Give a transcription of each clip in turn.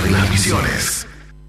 de las Misiones.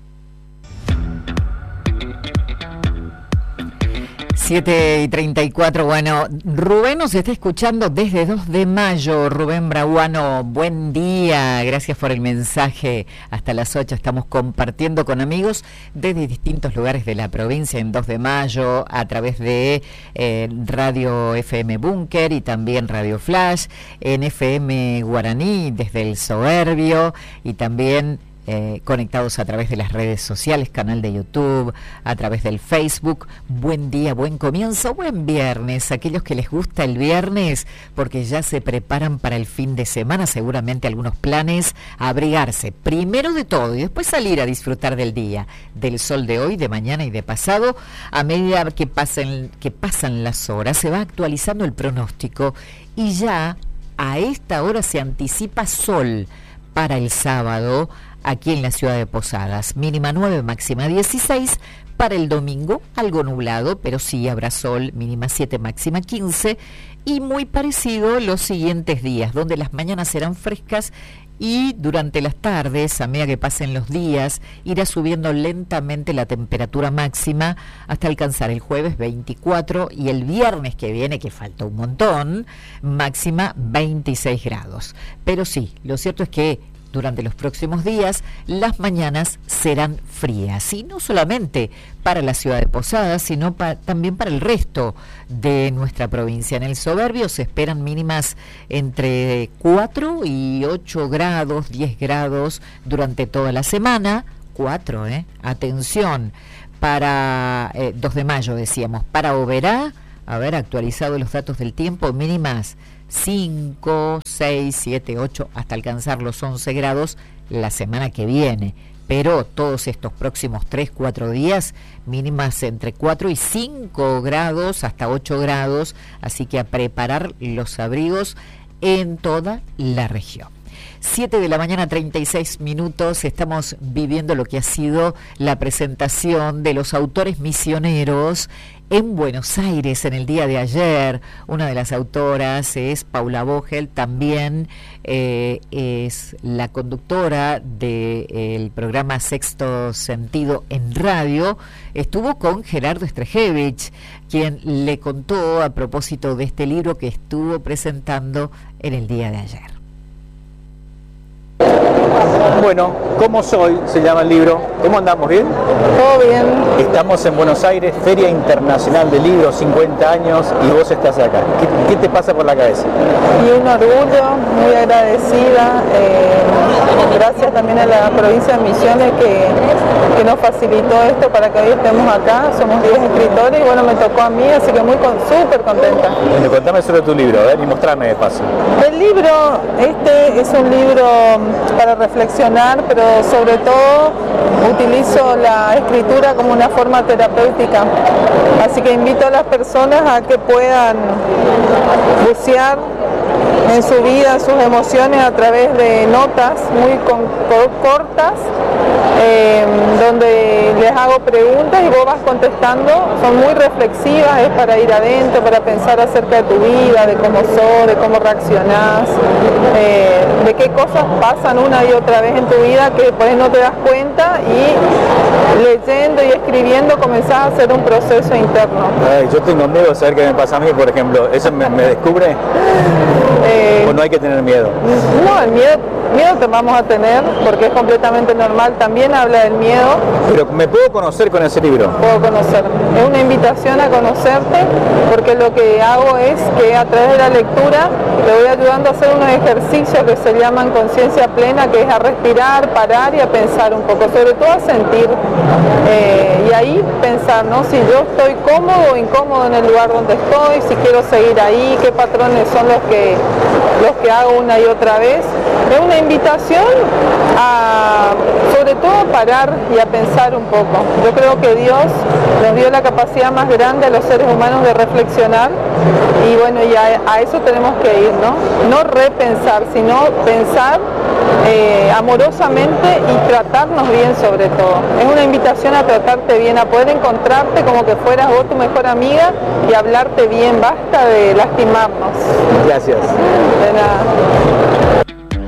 7:34, bueno, Rubén nos está escuchando desde 2 de mayo, Rubén Braguano, buen día, gracias por el mensaje, hasta las 8 estamos compartiendo con amigos desde distintos lugares de la provincia en 2 de mayo, a través de Radio FM Búnker y también Radio Flash, en FM Guaraní desde el Soberbio y también conectados a través de las redes sociales, canal de YouTube, a través del Facebook. Buen día, buen comienzo, buen viernes. Aquellos que les gusta el viernes, porque ya se preparan para el fin de semana, seguramente algunos planes, abrigarse primero de todo y después salir a disfrutar del día, del sol de hoy, de mañana y de pasado. A medida que pasan las horas, se va actualizando el pronóstico y ya a esta hora se anticipa sol para el sábado, aquí en la ciudad de Posadas, mínima 9, máxima 16, para el domingo algo nublado, pero sí habrá sol, mínima 7, máxima 15, y muy parecido los siguientes días, donde las mañanas serán frescas y durante las tardes, a medida que pasen los días, irá subiendo lentamente la temperatura máxima hasta alcanzar el jueves 24 y el viernes que viene, que falta un montón, máxima 26 grados. Pero sí, lo cierto es que durante los próximos días, las mañanas serán frías, y no solamente para la ciudad de Posadas, sino también para el resto de nuestra provincia. En el Soberbio se esperan mínimas entre 4 y 8 grados, 10 grados durante toda la semana. 4, atención, para 2 de mayo decíamos, para Oberá, haber actualizado los datos del tiempo, mínimas 5, 6, 7, 8, hasta alcanzar los 11 grados la semana que viene. Pero todos estos próximos 3, 4 días, mínimas entre 4 y 5 grados, hasta 8 grados, así que a preparar los abrigos en toda la región. 7 de la mañana, 36 minutos, estamos viviendo lo que ha sido la presentación de los autores misioneros en Buenos Aires en el día de ayer. Una de las autoras es Paula Vogel, también es la conductora del programa Sexto Sentido en radio. Estuvo con Gerardo Strejevich, quien le contó a propósito de este libro que estuvo presentando en el día de ayer. Bueno, ¿cómo soy? Se llama el libro. ¿Cómo andamos? ¿Bien? Todo bien. Estamos en Buenos Aires, Feria Internacional de Libros, 50 años, y vos estás acá. ¿Qué te pasa por la cabeza? Y un orgullo, muy agradecida. Gracias también a la provincia de Misiones que nos facilitó esto para que hoy estemos acá. Somos 10 escritores y bueno, me tocó a mí, así que súper contenta. Bueno, contame sobre tu libro, y mostrame de paso. El libro, este es un libro para reflexionar, pero sobre todo utilizo la escritura como una forma terapéutica. Así que invito a las personas a que puedan bucear en su vida, en sus emociones a través de notas muy cortas, donde les hago preguntas y vos vas contestando. Son muy reflexivas, es para ir adentro, para pensar acerca de tu vida, de cómo sos, de cómo reaccionás, de qué cosas pasan una y otra vez en tu vida que por ahí no te das cuenta, y leyendo y escribiendo comenzás a hacer un proceso interno. Yo tengo miedo de saber qué me pasa a mí, por ejemplo. ¿Eso me descubre? ¿O no hay que tener miedo? No, el miedo te vamos a tener porque es completamente normal. También habla del miedo. Pero ¿me puedo conocer con ese libro? Puedo conocer. Es una invitación a conocerte, porque lo que hago es que a través de la lectura te voy ayudando a hacer unos ejercicios que se llaman conciencia plena, que es a respirar, parar y a pensar un poco, sobre todo a sentir. Y ahí pensar, ¿no? Si yo estoy cómodo o incómodo en el lugar donde estoy, si quiero seguir ahí, qué patrones son los que hago una y otra vez. Es una invitación a, sobre todo, a parar y a pensar un poco. Yo creo que Dios nos dio la capacidad más grande a los seres humanos de reflexionar, y bueno, y a eso tenemos que ir, ¿no? No repensar, sino pensar amorosamente y tratarnos bien sobre todo. Es una invitación a tratarte bien, a poder encontrarte como que fueras vos tu mejor amiga y hablarte bien. Basta de lastimarnos. Gracias. De nada.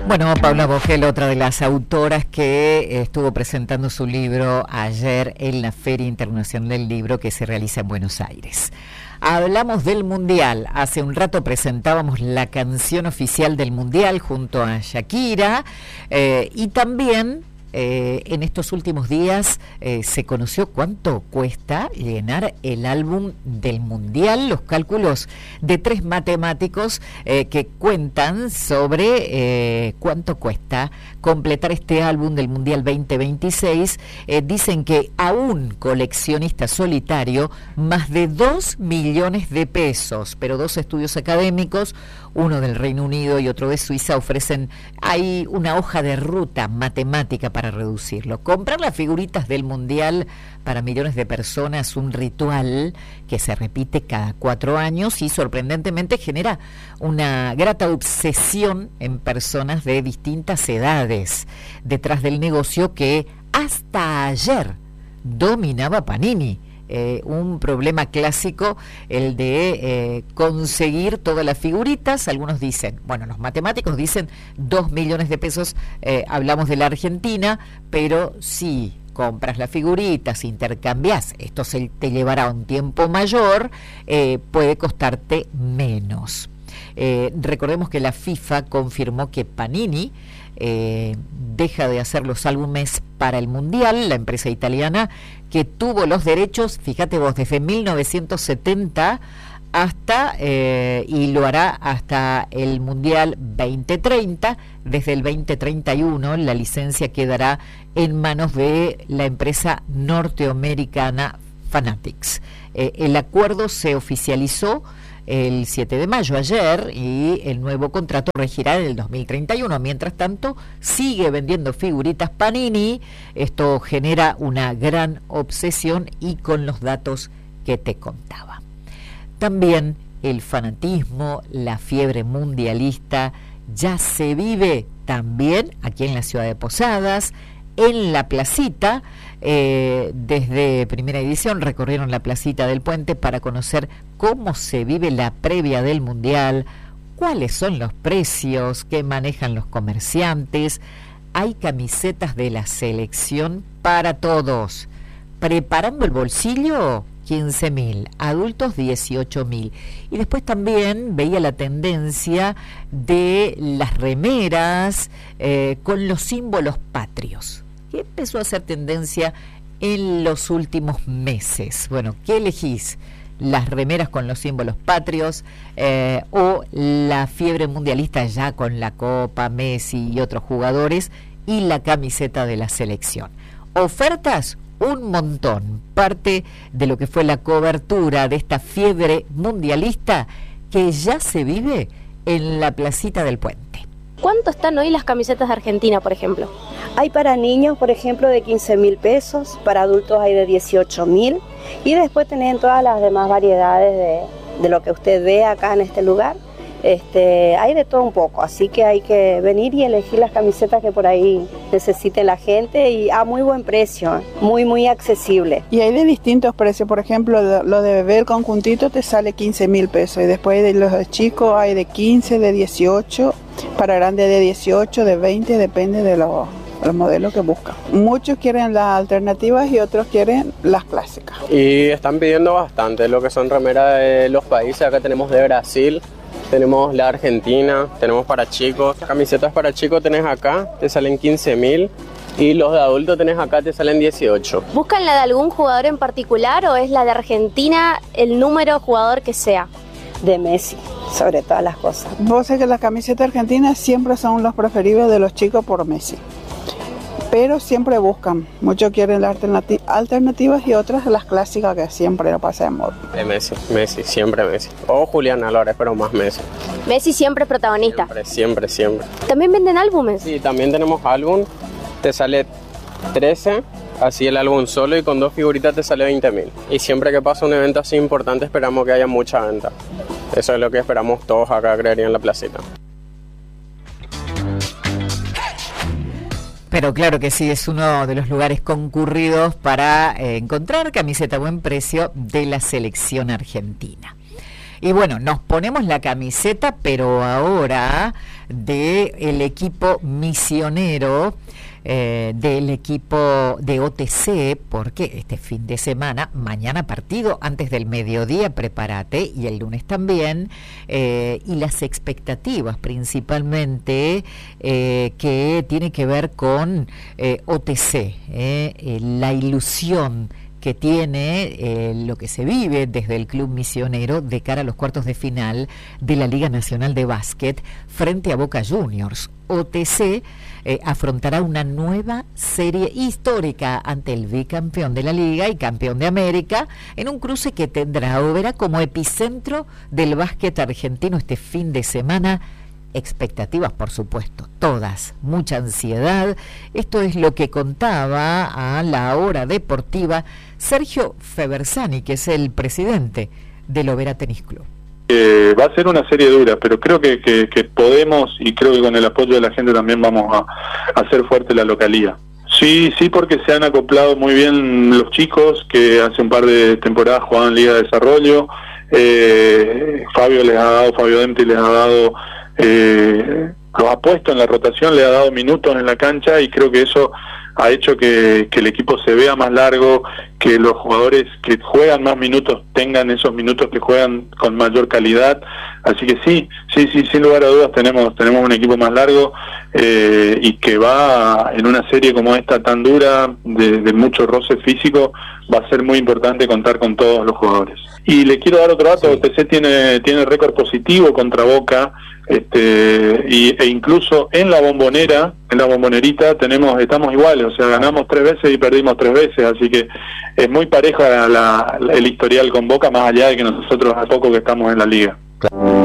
Bueno, Paula Vogel, otra de las autoras que estuvo presentando su libro ayer en la Feria Internacional del Libro que se realiza en Buenos Aires. Hablamos del Mundial. Hace un rato presentábamos la canción oficial del Mundial junto a Shakira y también en estos últimos días se conoció cuánto cuesta llenar el álbum del Mundial, los cálculos de 3 matemáticos que cuentan sobre cuánto cuesta completar este álbum del Mundial 2026. Dicen que a un coleccionista solitario más de 2 millones de pesos, pero 2 estudios académicos, uno del Reino Unido y otro de Suiza, ofrecen ahí una hoja de ruta matemática para reducirlo. Comprar las figuritas del Mundial para millones de personas, un ritual que se repite cada 4 años y sorprendentemente genera una grata obsesión en personas de distintas edades, detrás del negocio que hasta ayer dominaba Panini. Un problema clásico, el de conseguir todas las figuritas. Algunos dicen, bueno, los matemáticos dicen 2 millones de pesos, hablamos de la Argentina, pero si compras las figuritas, intercambias, esto te llevará un tiempo mayor, puede costarte menos. Recordemos que la FIFA confirmó que Panini deja de hacer los álbumes para el Mundial, la empresa italiana que tuvo los derechos, fíjate vos, desde 1970 hasta, y lo hará hasta el Mundial 2030. Desde el 2031 la licencia quedará en manos de la empresa norteamericana Fanatics. El acuerdo se oficializó el 7 de mayo, ayer, y el nuevo contrato regirá en el 2031. Mientras tanto, sigue vendiendo figuritas Panini. Esto genera una gran obsesión y con los datos que te contaba. También el fanatismo, la fiebre mundialista, ya se vive también aquí en la ciudad de Posadas, en la placita. Desde Primera Edición recorrieron la placita del Puente para conocer cómo se vive la previa del Mundial, cuáles son los precios que manejan los comerciantes. Hay camisetas de la selección para todos. Preparando el bolsillo, 15.000, adultos 18.000. Y después también veía la tendencia de las remeras con los símbolos patrios, que empezó a ser tendencia en los últimos meses. Bueno, ¿qué elegís? Las remeras con los símbolos patrios o la fiebre mundialista ya con la Copa, Messi y otros jugadores, y la camiseta de la selección. Ofertas, un montón. Parte de lo que fue la cobertura de esta fiebre mundialista que ya se vive en la placita del Puente. ¿Cuánto están hoy las camisetas de Argentina, por ejemplo? Hay para niños, por ejemplo, de 15.000 pesos, para adultos hay de 18.000, y después tienen todas las demás variedades de lo que usted ve acá en este lugar. Hay de todo un poco, así que hay que venir y elegir las camisetas que por ahí necesite la gente, y a muy buen precio, muy accesible. Y hay de distintos precios, por ejemplo, lo de bebé, el conjuntito te sale 15.000 pesos, y después de los de chicos hay de 15, de 18, para grandes de 18, de 20, depende de los modelos que buscan. Muchos quieren las alternativas y otros quieren las clásicas. Y están pidiendo bastante lo que son remeras de los países. Acá tenemos de Brasil, tenemos la Argentina, tenemos para chicos. Camisetas para chicos tenés acá, te salen 15.000. Y los de adultos tenés acá, te salen 18. ¿Buscan la de algún jugador en particular o es la de Argentina el número jugador que sea? De Messi, sobre todas las cosas. Vos sabés que las camisetas argentinas siempre son los preferidos de los chicos por Messi, pero siempre buscan, muchos quieren las alternativas y otras las clásicas que siempre no pasa de moda. De Messi, siempre Messi. O Julián Álvarez, pero más Messi. Messi siempre es protagonista. Siempre. ¿También venden álbumes? Sí, también tenemos álbum, te sale 13, así el álbum solo, y con 2 figuritas te sale 20.000. Y siempre que pasa un evento así importante esperamos que haya mucha venta. Eso es lo que esperamos todos acá, creería, en la placita. Pero claro que sí, es uno de los lugares concurridos para encontrar camiseta a buen precio de la selección argentina. Y bueno, nos ponemos la camiseta, pero ahora del equipo misionero, del equipo de OTC, porque este fin de semana, mañana partido, antes del mediodía, prepárate, y el lunes también, y las expectativas principalmente que tiene que ver con OTC, la ilusión que tiene lo que se vive desde el Club Misionero de cara a los cuartos de final de la Liga Nacional de Básquet frente a Boca Juniors. OTC afrontará una nueva serie histórica ante el bicampeón de la Liga y campeón de América en un cruce que tendrá o verá como epicentro del básquet argentino este fin de semana. Expectativas, por supuesto, todas, mucha ansiedad. Esto es lo que contaba a La Hora Deportiva Sergio Febersani, que es el presidente del Lovera Tenis Club. Va a ser una serie dura, pero creo que podemos, y creo que con el apoyo de la gente también vamos a hacer fuerte la localía. Sí, porque se han acoplado muy bien los chicos que hace un par de temporadas jugaban Liga de Desarrollo. Fabio Dempti les ha dado, los ha puesto en la rotación, le ha dado minutos en la cancha, y creo que eso ha hecho que el equipo se vea más largo, que los jugadores que juegan más minutos tengan esos minutos que juegan con mayor calidad. Así que sí, sin lugar a dudas tenemos un equipo más largo, y que va en una serie como esta tan dura, de mucho roce físico, va a ser muy importante contar con todos los jugadores. Y le quiero dar otro dato, OTC tiene récord positivo contra Boca, e incluso en la bombonerita estamos iguales, o sea, ganamos 3 veces y perdimos 3 veces, así que es muy pareja el historial con Boca, más allá de que nosotros a poco que estamos en la liga.